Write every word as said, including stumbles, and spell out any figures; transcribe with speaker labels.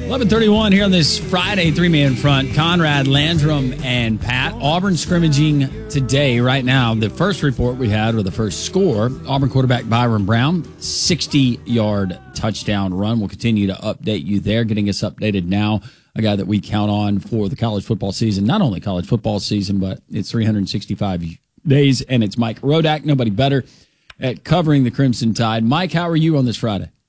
Speaker 1: eleven thirty-one here on this Friday, three-man front. Conrad, Landrum, and Pat. Auburn scrimmaging today, right now. The first report we had, or the first score, Auburn quarterback Byron Brown, sixty-yard touchdown run. We'll continue to update you there, getting us updated now. A guy that we count on for the college football season. Not only college football season, but it's three hundred sixty-five days, and it's Mike Rodak. Nobody better at covering the Crimson Tide. Mike, how are you on this Friday?